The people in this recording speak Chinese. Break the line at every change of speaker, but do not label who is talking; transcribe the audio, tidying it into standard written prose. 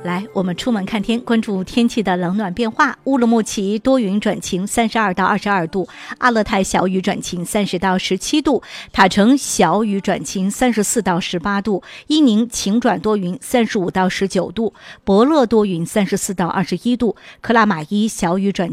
来，我们出门看天，关注天气的冷暖变化。乌鲁木齐多云转晴，32到22度；阿勒泰小雨转晴，30到17度；塔城小雨转晴，34到18度；伊宁晴转多云，35到19度；博乐多云，34到21度；克拉玛依小雨转